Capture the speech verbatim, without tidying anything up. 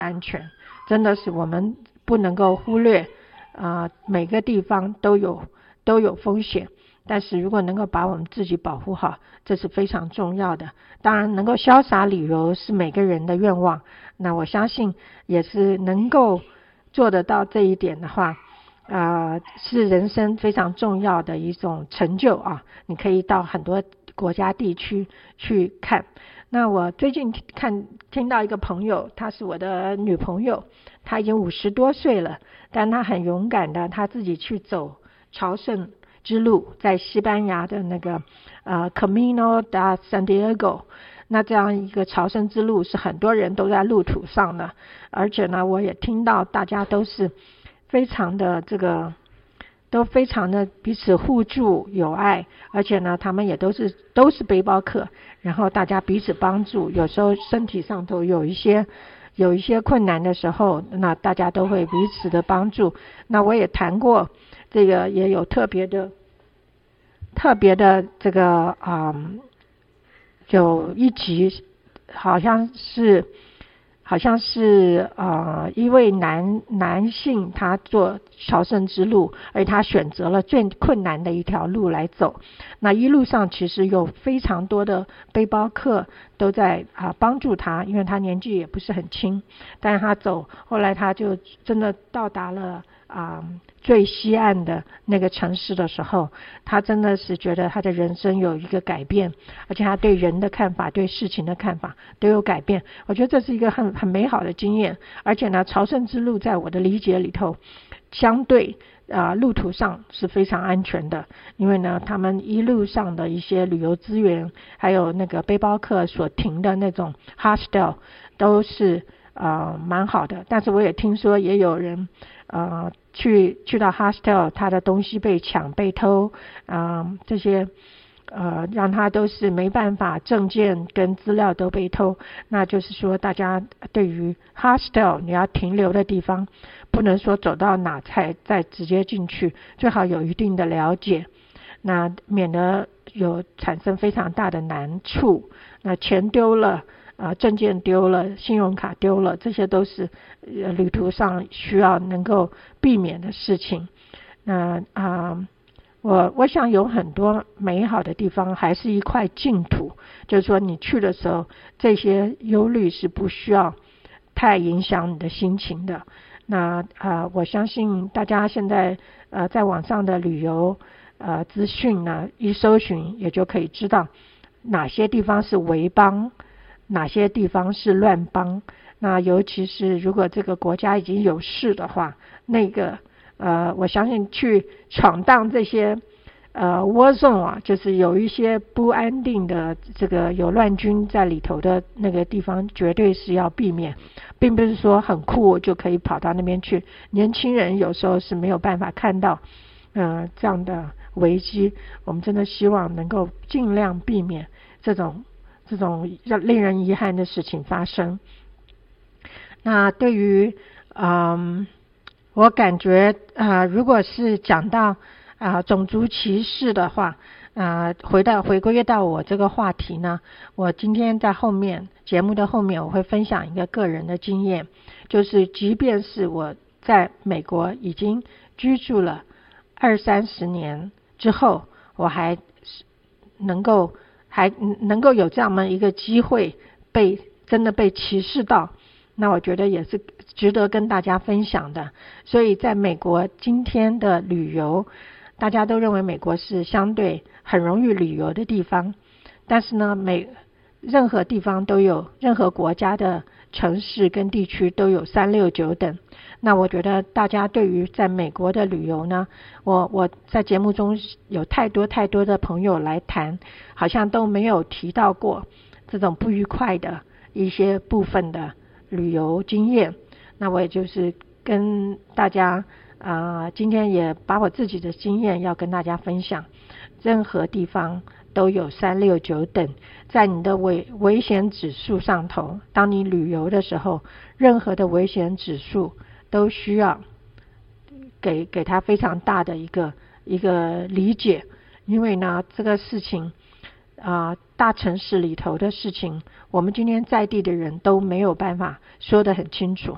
安全，真的是我们不能够忽略。啊、呃，每个地方都有都有风险，但是如果能够把我们自己保护好，这是非常重要的。当然，能够潇洒旅游是每个人的愿望，那我相信也是能够做得到这一点的话，啊、呃，是人生非常重要的一种成就啊！你可以到很多国家地区去看。那我最近看听到一个朋友，她是我的女朋友，她已经五十多岁了，但她很勇敢的，她自己去走朝圣之路，在西班牙的那个呃 Camino de Santiago。那这样一个朝圣之路是很多人都在路途上的，而且呢，我也听到大家都是非常的这个。都非常的彼此互助友爱，而且呢，他们也都是都是背包客，然后大家彼此帮助，有时候身体上头有一些有一些困难的时候，那大家都会彼此的帮助。那我也谈过这个，也有特别的特别的这个嗯，有一集好像是好像是呃一位男男性，他做朝圣之路，而他选择了最困难的一条路来走。那一路上其实有非常多的背包客都在啊、呃、帮助他，因为他年纪也不是很轻，但是他走，后来他就真的到达了啊、呃、最西岸的那个城市的时候，他真的是觉得他的人生有一个改变，而且他对人的看法、对事情的看法都有改变。我觉得这是一个很很美好的经验。而且呢，朝圣之路在我的理解里头，相对啊、呃、路途上是非常安全的，因为呢，他们一路上的一些旅游资源，还有那个背包客所停的那种 hostel 都是呃蛮好的。但是我也听说也有人呃去去到 hostel， 他的东西被抢被偷啊、呃、这些呃让他都是没办法，证件跟资料都被偷。那就是说大家对于 hostel 你要停留的地方，不能说走到哪才再直接进去，最好有一定的了解，那免得有产生非常大的难处。那钱丢了呃，证件丢了，信用卡丢了，这些都是呃旅途上需要能够避免的事情。那啊、呃，我我想有很多美好的地方，还是一块净土，就是说你去的时候，这些忧虑是不需要太影响你的心情的。那啊、呃，我相信大家现在呃在网上的旅游呃资讯呢，一搜寻也就可以知道哪些地方是为邦，哪些地方是乱邦。那尤其是如果这个国家已经有事的话，那个呃，我相信去闯荡这些呃 war zone 啊，就是有一些不安定的这个有乱军在里头的那个地方，绝对是要避免，并不是说很酷就可以跑到那边去。年轻人有时候是没有办法看到呃这样的危机，我们真的希望能够尽量避免这种这种令人遗憾的事情发生。那对于嗯，我感觉啊、呃，如果是讲到啊、呃、种族歧视的话，啊、呃，回到回归到我这个话题呢，我今天在后面节目的后面我会分享一个个人的经验，就是即便是我在美国已经居住了二三十年之后，我还能够还能够有这样的一个机会被真的被歧视到，那我觉得也是值得跟大家分享的。所以在美国今天的旅游，大家都认为美国是相对很容易旅游的地方，但是呢，每任何地方都有，任何国家的城市跟地区都有三六九等。那我觉得大家对于在美国的旅游呢，我我在节目中有太多太多的朋友来谈，好像都没有提到过这种不愉快的一些部分的旅游经验。那我也就是跟大家啊、呃，今天也把我自己的经验要跟大家分享。任何地方都有三六九等，在你的危危险指数上头，当你旅游的时候，任何的危险指数都需要给给他非常大的一个一个理解。因为呢，这个事情啊、呃，大城市里头的事情，我们今天在地的人都没有办法说得很清楚。